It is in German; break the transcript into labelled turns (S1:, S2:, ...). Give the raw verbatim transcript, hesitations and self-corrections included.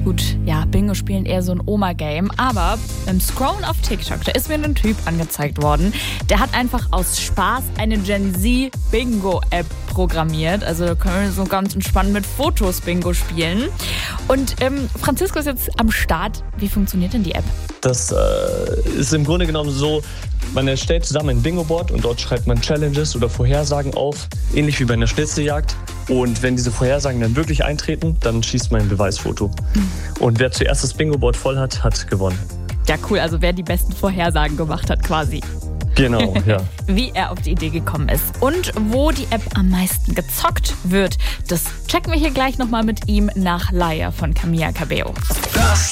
S1: Gut, ja, Bingo spielen eher so ein Oma-Game, aber beim Scrollen auf TikTok, da ist mir ein Typ angezeigt worden, der hat einfach aus Spaß eine Gen Z-Bingo-App programmiert. Also da können wir so ganz entspannt mit Fotos Bingo spielen. Und ähm, Francisco ist jetzt am Start. Wie funktioniert denn die App?
S2: Das äh, ist im Grunde genommen so, man erstellt zusammen ein Bingo-Board und dort schreibt man Challenges oder Vorhersagen auf, ähnlich wie bei einer Schnitzeljagd. Und wenn diese Vorhersagen dann wirklich eintreten, dann schießt man ein Beweisfoto. Mhm. Und wer zuerst das Bingo-Board voll hat, hat gewonnen.
S1: Ja, cool. Also wer die besten Vorhersagen gemacht hat quasi.
S2: Genau, ja.
S1: Wie er auf die Idee gekommen ist und wo die App am meisten gezockt wird, das checken wir hier gleich nochmal mit ihm nach Laia von Camila Cabello.
S3: Das